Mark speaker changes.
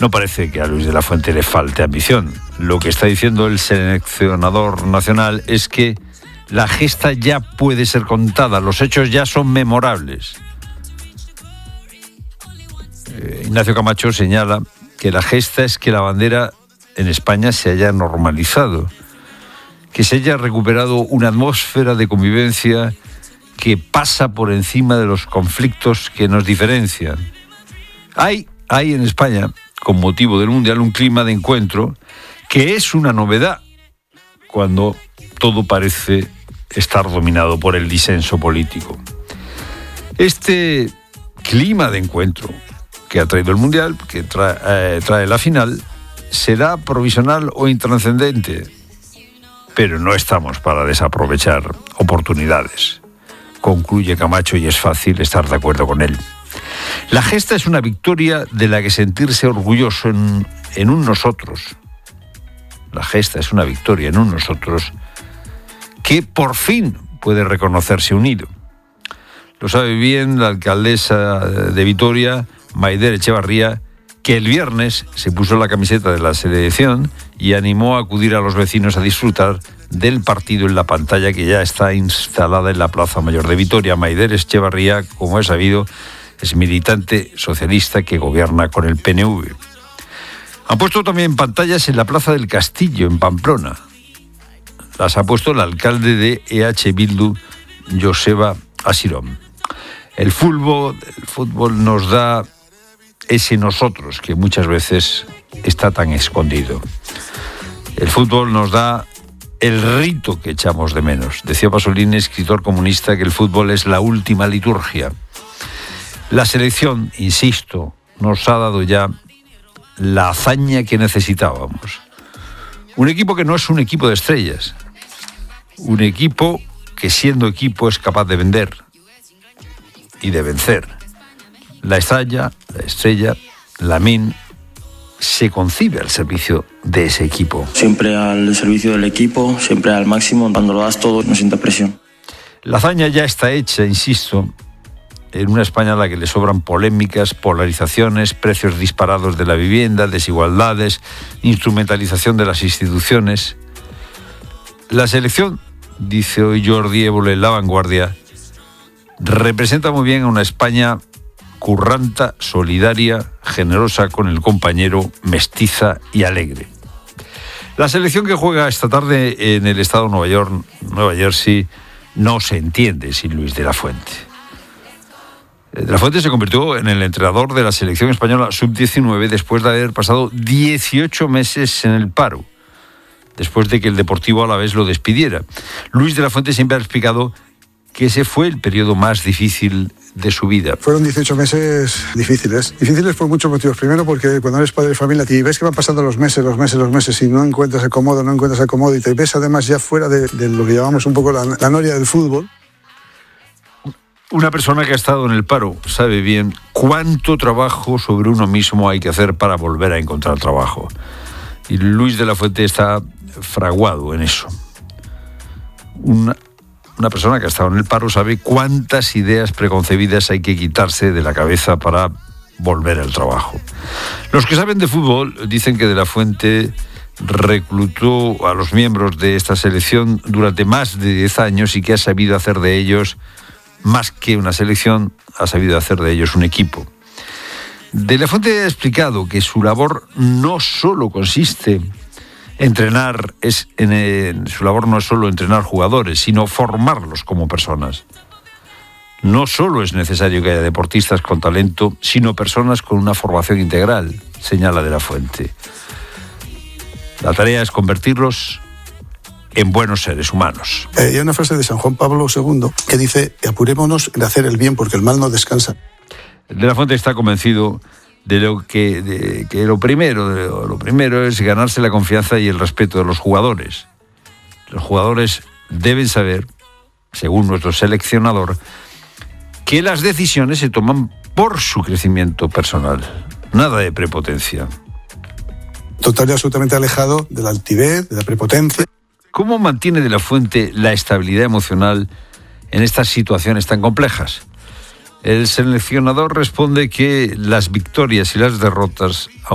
Speaker 1: No parece que a Luis de la Fuente le falte ambición. Lo que está diciendo el seleccionador nacional es que la gesta ya puede ser contada, los hechos ya son memorables. Ignacio Camacho señala que la gesta es que la bandera en España se haya normalizado, que se haya recuperado una atmósfera de convivencia que pasa por encima de los conflictos que nos diferencian. Hay en España, con motivo del Mundial, un clima de encuentro que es una novedad cuando todo parece estar dominado por el disenso político. Este clima de encuentro que ha traído el Mundial, que trae la final, será provisional o intrascendente, pero no estamos para desaprovechar oportunidades, concluye Camacho, y es fácil estar de acuerdo con él. La gesta es una victoria de la que sentirse orgulloso en un nosotros. La gesta es una victoria en un nosotros que por fin puede reconocerse unido. Lo sabe bien la alcaldesa de Vitoria, Maider Echevarría, que el viernes se puso la camiseta de la selección y animó a acudir a los vecinos a disfrutar del partido en la pantalla que ya está instalada en la Plaza Mayor de Vitoria. Maider Echevarría, como es sabido, es militante socialista que gobierna con el PNV. Han puesto también pantallas en la Plaza del Castillo, en Pamplona. Las ha puesto el alcalde de EH Bildu, Joseba Asirón. El fútbol nos da ese nosotros que muchas veces está tan escondido. El fútbol nos da el rito que echamos de menos. Decía Pasolini, escritor comunista, que el fútbol es la última liturgia. La selección, insisto, nos ha dado ya la hazaña que necesitábamos. Un equipo que no es un equipo de estrellas. Un equipo que, siendo equipo, es capaz de vender y de vencer. La estrella, Lamine, se concibe al servicio de ese equipo.
Speaker 2: Siempre al servicio del equipo, siempre al máximo. Cuando lo das todo, no sientas presión.
Speaker 1: La hazaña ya está hecha, insisto, en una España a la que le sobran polémicas, polarizaciones, precios disparados de la vivienda, desigualdades, instrumentalización de las instituciones. La selección, dice hoy Jordi Évole en La Vanguardia, representa muy bien a una España curranta, solidaria, generosa con el compañero, mestiza y alegre. La selección que juega esta tarde en el estado de Nueva Jersey, no se entiende sin Luis de la Fuente. De la Fuente se convirtió en el entrenador de la selección española sub-19 después de haber pasado 18 meses en el paro, después de que el Deportivo Alavés lo despidiera. Luis de la Fuente siempre ha explicado que ese fue el periodo más difícil de su vida.
Speaker 3: Fueron 18 meses difíciles. Difíciles por muchos motivos. Primero, porque cuando eres padre de familia y ves que van pasando los meses y no encuentras el cómodo y te ves además ya fuera de lo que llamamos un poco la noria del fútbol.
Speaker 1: Una persona que ha estado en el paro sabe bien cuánto trabajo sobre uno mismo hay que hacer para volver a encontrar trabajo. Y Luis de la Fuente está fraguado en eso. Una persona que ha estado en el paro sabe cuántas ideas preconcebidas hay que quitarse de la cabeza para volver al trabajo. Los que saben de fútbol dicen que de la Fuente reclutó a los miembros de esta selección durante más de 10 años y que ha sabido hacer de ellos, más que una selección, ha sabido hacer de ellos un equipo. De la Fuente ha explicado que su labor no solo consiste entrenar, su labor no es solo entrenar jugadores, sino formarlos como personas. No solo es necesario que haya deportistas con talento, sino personas con una formación integral, señala de la Fuente. La tarea es convertirlos en buenos seres humanos.
Speaker 3: Hay una frase de San Juan Pablo II que dice: apurémonos de hacer el bien porque el mal no descansa.
Speaker 1: De la Fuente está convencido de que lo primero es ganarse la confianza y el respeto de los jugadores. Los jugadores deben saber, según nuestro seleccionador, que las decisiones se toman por su crecimiento personal. Nada de prepotencia.
Speaker 3: Total y absolutamente alejado de la altivez, de la prepotencia.
Speaker 1: ¿Cómo mantiene de la Fuente la estabilidad emocional en estas situaciones tan complejas? El seleccionador responde que las victorias y las derrotas